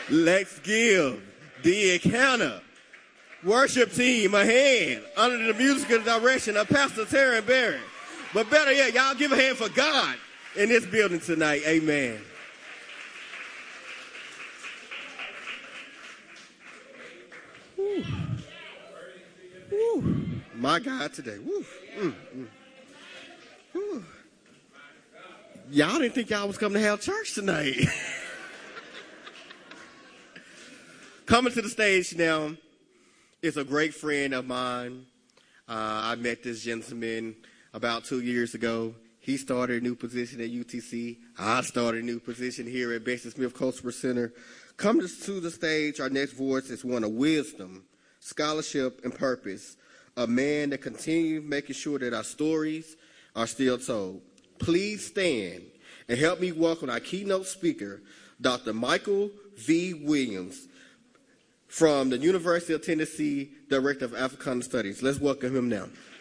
Let's give the encounter worship team a hand under the musical direction of Pastor Terry Barry. But better yet, y'all give a hand for God in this building tonight. Amen. Woo. Woo. My God today. Woo. Woo. Y'all didn't think y'all was coming to have church tonight. Coming to the stage now is a great friend of mine. I met this gentleman about 2 years ago. He started a new position at UTC. I started a new position here at Bessie Smith Cultural Center. Coming to the stage, our next voice is one of wisdom, scholarship, and purpose. A man that continues making sure that our stories are still told. Please stand and help me welcome our keynote speaker, Dr. Michael V. Williams, from the University of Tennessee, Director of Africana Studies. Let's welcome him now.